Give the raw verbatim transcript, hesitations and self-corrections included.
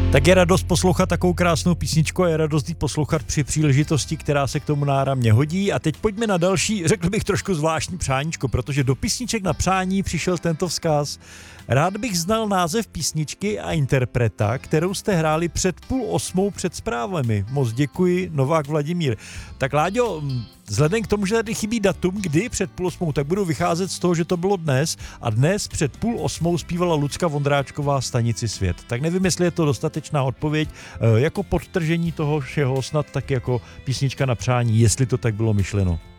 Tak je radost poslouchat takovou krásnou písničku a je radost jí poslouchat při příležitosti, která se k tomu náramně hodí. A teď pojďme na další, řekl bych trošku zvláštní přáníčko, protože do písniček na přání přišel tento vzkaz. Rád bych znal název písničky a interpreta, kterou jste hráli před půl osmou před zprávami. Moc děkuji, Novák Vladimír. Tak Láďo, vzhledem k tomu, že tady chybí datum, kdy před půl osmou, tak budu vycházet z toho, že to bylo dnes a dnes před půl osmou zpívala Lucka Vondráčková Stanici Svět. Tak nevím, jestli je to dostatečná odpověď jako podtržení toho všeho, snad tak jako písnička na přání, jestli to tak bylo myšleno.